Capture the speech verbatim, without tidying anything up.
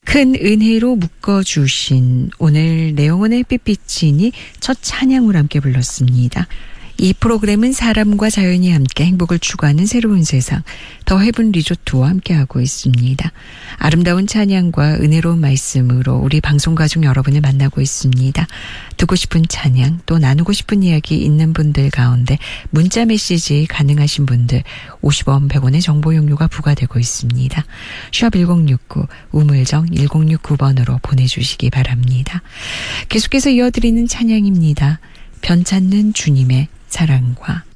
큰 은혜로 묶어주신 오늘 내영혼의 햇빛비치니 첫 찬양을 함께 불렀습니다. 이 프로그램은 사람과 자연이 함께 행복을 추구하는 새로운 세상 더 헤븐 리조트와 함께하고 있습니다. 아름다운 찬양과 은혜로운 말씀으로 우리 방송가족 여러분을 만나고 있습니다. 듣고 싶은 찬양 또 나누고 싶은 이야기 있는 분들 가운데 문자 메시지 가능하신 분들 오십 원 백 원의 정보 용료가 부과되고 있습니다. 샵 일공육구 우물정 일공육구 번으로 보내주시기 바랍니다. 계속해서 이어드리는 찬양입니다. 변찮는 주님의 사랑과